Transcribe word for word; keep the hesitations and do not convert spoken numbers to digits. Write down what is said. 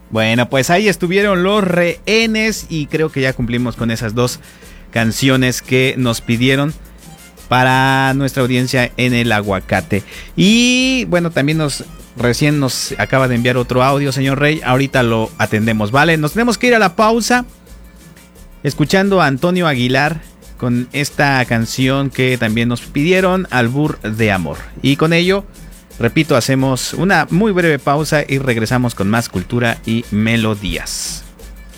Bueno, pues ahí estuvieron Los Rehenes y creo que ya cumplimos con esas dos canciones que nos pidieron para nuestra audiencia en El Aguacate. Y bueno, también nos recién nos acaba de enviar otro audio, señor Rey. Ahorita lo atendemos, ¿vale? Nos tenemos que ir a la pausa escuchando a Antonio Aguilar con esta canción que también nos pidieron, Albur de Amor. Y con ello, repito, hacemos una muy breve pausa y regresamos con más cultura y melodías.